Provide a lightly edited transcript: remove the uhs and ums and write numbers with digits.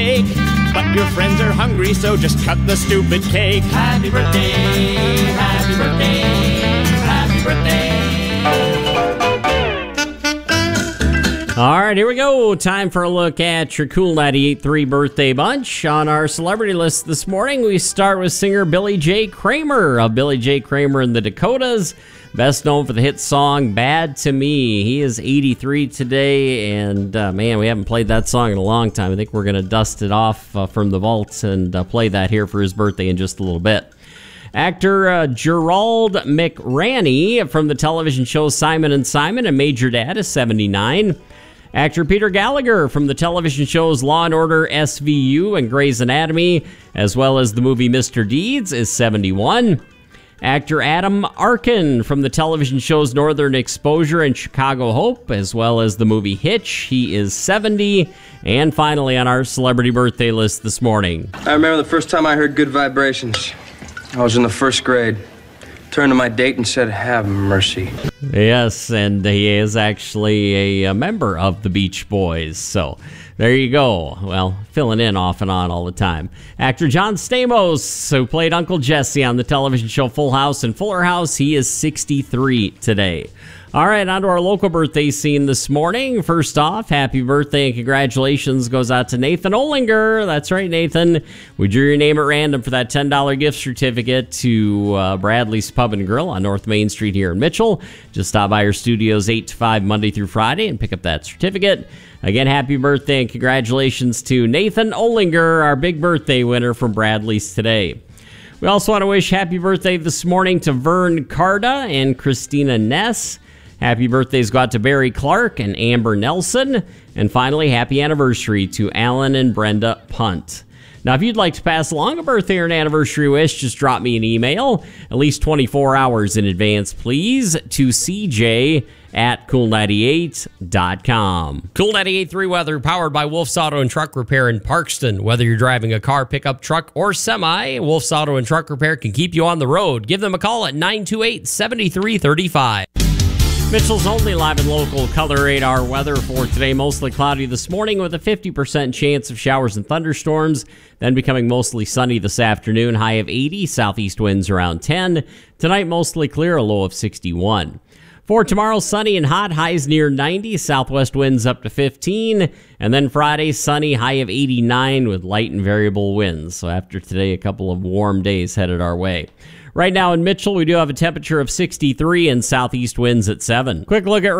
bake. But your friends are hungry, so just cut the stupid cake. Happy birthday, happy birthday, happy birthday. All right, here we go. Time for a look at your Cool 98.3 birthday bunch. On our celebrity list this morning, we start with singer Billy J. Kramer of Billy J. Kramer and the Dakotas, best known for the hit song Bad to Me. He is 83 today, and man, we haven't played that song in a long time. I think we're going to dust it off from the vault and play that here for his birthday in just a little bit. Actor Gerald McRaney from the television show Simon & Simon and Major Dad is 79. Actor Peter Gallagher from the television shows Law & Order SVU and Grey's Anatomy, as well as the movie Mr. Deeds, is 71. Actor Adam Arkin from the television shows Northern Exposure and Chicago Hope, as well as the movie Hitch, he is 70. And finally on our celebrity birthday list this morning, I remember the first time I heard Good Vibrations. I was in the first grade. Turned to my date and said, "Have mercy." Yes, and he is actually a member of the Beach Boys, so there you go. Well, filling in off and on all the time. Actor John Stamos, who played Uncle Jesse on the television show Full House and Fuller House, he is 63 today. All right, on to our local birthday scene this morning. First off, happy birthday and congratulations goes out to Nathan Olinger. That's right, Nathan. We drew your name at random for that $10 gift certificate to Bradley's Pub and Grill on North Main Street here in Mitchell. Just stop by our studios 8 to 5 Monday through Friday and pick up that certificate. Again, happy birthday and congratulations to Nathan Olinger, our big birthday winner from Bradley's today. We also want to wish happy birthday this morning to Vern Carda and Christina Ness. Happy birthdays go out to Barry Clark and Amber Nelson. And finally, happy anniversary to Alan and Brenda Punt. Now, if you'd like to pass along a birthday or an anniversary wish, just drop me an email, at least 24 hours in advance, please, to cj@cool98.com. Cool 98.3 weather powered by Wolf's Auto and Truck Repair in Parkston. Whether you're driving a car, pickup, truck, or semi, Wolf's Auto and Truck Repair can keep you on the road. Give them a call at 928-7335. Mitchell's only live and local color radar weather for today. Mostly cloudy this morning with a 50% chance of showers and thunderstorms. Then becoming mostly sunny this afternoon. High of 80, southeast winds around 10. Tonight mostly clear, a low of 61. For tomorrow, sunny and hot, highs near 90, southwest winds up to 15. And then Friday, sunny, high of 89 with light and variable winds. So after today, a couple of warm days headed our way. Right now in Mitchell, we do have a temperature of 63 and southeast winds at 7. Quick look at